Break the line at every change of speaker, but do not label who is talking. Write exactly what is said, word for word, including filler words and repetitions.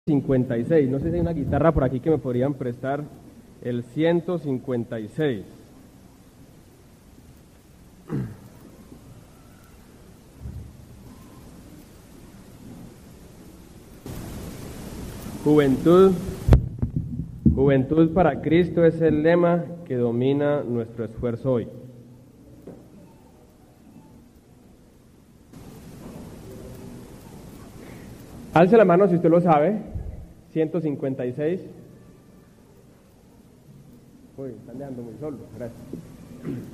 cincuenta y seis. No sé si hay una guitarra por aquí que me podrían prestar. El ciento cincuenta y seis. Juventud. Juventud para Cristo es el lema que domina nuestro esfuerzo hoy. Alce la mano si usted lo sabe. ciento cincuenta y seis. Uy, están dejando muy solo. Gracias.